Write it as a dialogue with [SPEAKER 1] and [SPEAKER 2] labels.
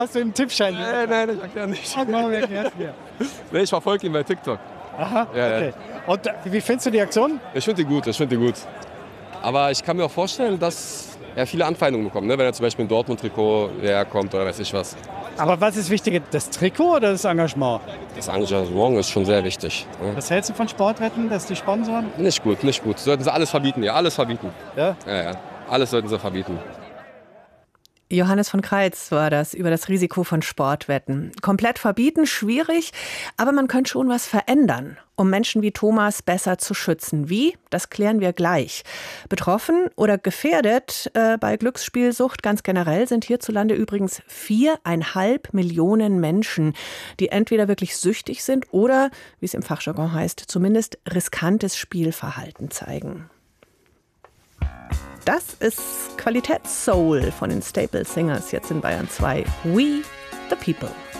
[SPEAKER 1] Hast du einen Tippschein?
[SPEAKER 2] Nein, ich erkläre nicht.
[SPEAKER 1] Erklär's mir.
[SPEAKER 2] Nee, ich verfolge ihn bei TikTok.
[SPEAKER 1] Aha,
[SPEAKER 2] Ja, ja.
[SPEAKER 1] okay. Und wie findest du die Aktion?
[SPEAKER 2] Ich finde die gut. Aber ich kann mir auch vorstellen, dass er viele Anfeindungen bekommt, ne? Wenn er zum Beispiel ein Dortmund-Trikot herkommt oder weiß ich was.
[SPEAKER 1] Aber was ist wichtiger, das Trikot oder das Engagement?
[SPEAKER 2] Das Engagement ist schon sehr wichtig. Ne?
[SPEAKER 1] Was hältst du von Sportwetten, dass die sponsoren?
[SPEAKER 2] Nicht gut. Sollten sie alles verbieten, ja, alles verbieten.
[SPEAKER 1] Ja?
[SPEAKER 2] Ja. Alles sollten sie verbieten.
[SPEAKER 3] Johannes von Kreitz war das über das Risiko von Sportwetten. Komplett verbieten, schwierig, aber man könnte schon was verändern, um Menschen wie Thomas besser zu schützen. Wie? Das klären wir gleich. Betroffen oder gefährdet bei Glücksspielsucht ganz generell sind hierzulande übrigens 4,5 Millionen Menschen, die entweder wirklich süchtig sind oder, wie es im Fachjargon heißt, zumindest riskantes Spielverhalten zeigen. Das ist Qualitätssoul von den Staple Singers jetzt in Bayern 2. We the People.